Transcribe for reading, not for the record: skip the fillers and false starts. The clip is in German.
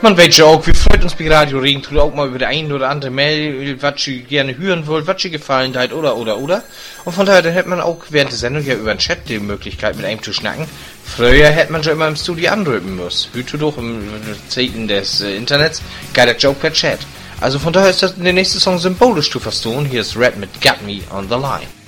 Man weiß ja auch, wir freuen uns bei Radio Regen auch mal über die ein oder andere Mail, was ihr gerne hören wollt, was ihr gefallen hat, oder. Und von daher, dann hätte man auch während der Sendung ja über den Chat die Möglichkeit, mit einem zu schnacken. Früher hätte man schon immer im Studio anrücken müssen. Heute doch im Zeiten des Internets, geht das auch per Chat. Also von daher ist das der nächste Song symbolisch zu verstehen. Hier ist Red mit Got Me on the Line.